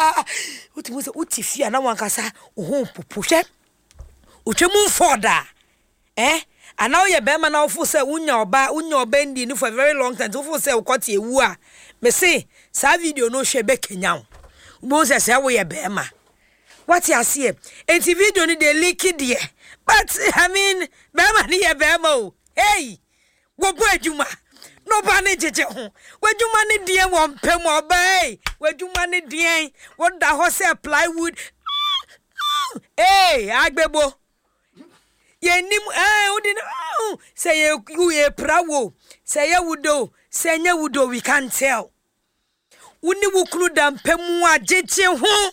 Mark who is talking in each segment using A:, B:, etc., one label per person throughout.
A: uti fia na wankasa ho popo hwe utwemu foda ana ye be ma na ofo se unya oba ndi ni for a very long time ofo se ukote ewu a me say sa video no hwe be kenyan bo se wo ye be ma what you see enti video ni dey leak there but I mean be ma ni ye be ma o hey wo bo adwuma no ba ne jeje ho wadwuma ne die wo mpem oba hey wadwuma ne die wo da ho se plywood hey agbebo ye nim udi say you prawo say ye wudo say nya wudo we can't tell uni wukunu da mpem a jeje ho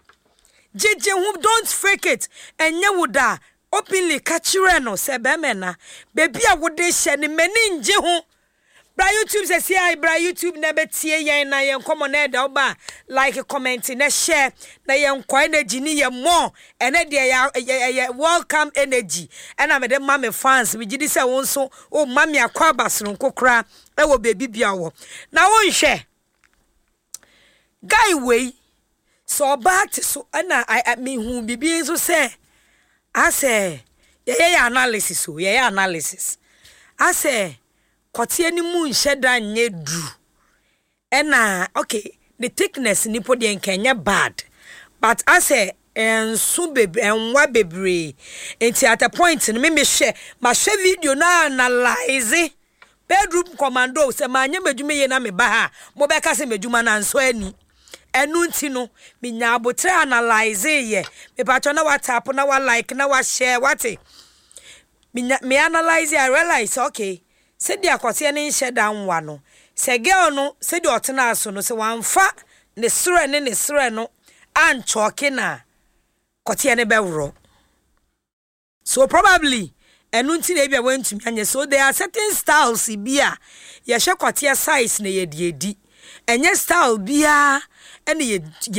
A: don't fake it enya wuda openly kachire no se be mena baby a wode hye ne mani nje ho bra YouTube say see bra YouTube na betie yen na yen komo na da oba like comment na share na yen kwa energy ni ye more ene de ya welcome energy ena me de mama fans me gidi say won so o mama akwa basron kokra e wo baby bia wo na won hwe guy way so bad so na I me hu bibi so say I say yeah analysis o yeah analysis I say kotie ni mu nheda nye du ena okay the thickness ni po de nkanya bad but I say ensu bebe enwa bebre enti at a point ni me hwe ma hwe video na analyze bedroom commando se ma anya medwuma ye na me ba ha mo be ka se medwuma na nso ani enu nti no me nya abotre analyze ye me patcho na WhatsApp na wa like na wa share what me analyze I realize okay se dia kwose ne nhye dan wa no se girl no se di otena aso no se wanfa ne sere no anchoke na kwose ne bewro so probably enu nti na bia wantumi anye so there are certain styles bia ye hye kwose size na ye di enye style bia ene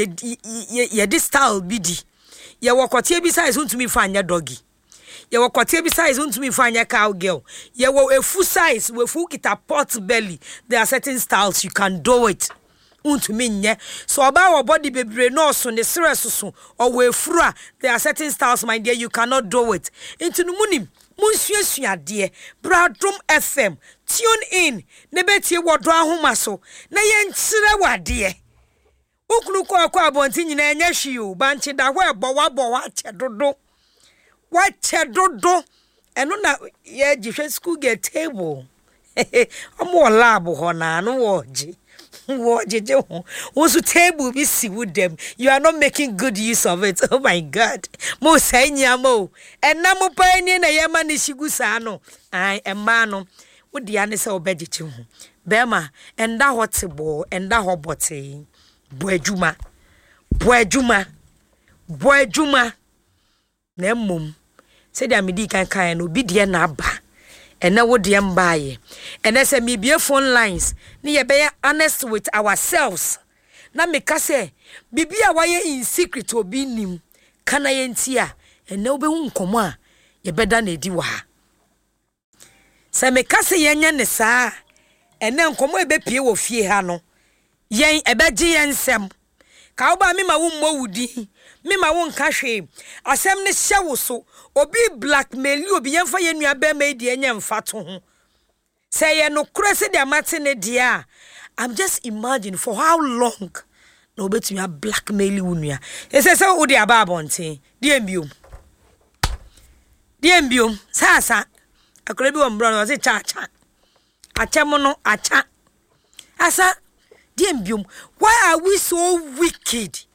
A: ye di style bidi ye wokwose bi size untumi fa anya doggy ye wokwate bi size untumi fa anya cow girl ye wo efu size we fu kita pot belly there are certain styles you can do it untumi nye so oba wo body bebre no so ne stress so o we furu there are certain styles my dear you cannot do it into no munim munsuasua de Bradom FM tune in ne betie wodo ahoma so na ye nkyire wade ukunu kwa abonti nyina enya hwi o banchi da ho ebo wa chedodo eno na ye jihwe school get table omo lab ho na no wo jeje ho wo table bi si with them you are not making good use of it oh my god mo sanya mo enna mo pa ni na ye ma ni shigu sa no ai emma no wo dia ne se obejeche ho bema enda hotebo enda hobote boadwuma na mum se dia medi kan no bi de na aba ena wo de mbaaye ena se me bie phone lines ni ye be honest with ourselves na me ka se bibia waye in secret obi nim kana ye ntia ena wo be hu nkomo a ye beda na edi wa se me ka se ye nya ne saa ena nkomo e be pie wo fie ha no yen e be gye yen nsem ka oba me ma wo mmɔ wudi me ma wo nka hwe asem ne hye wo so obi blackmail you obi yemfa ye nua ba ma di enya mfa to ho say ye no krese de amate ne dia I'm just imagine for how long no betumi a blackmail you nua ese wo de aba abonten die mbiom sasa akore bi wo mbro no se cha achemo no acha asa die mbiom why are we so wicked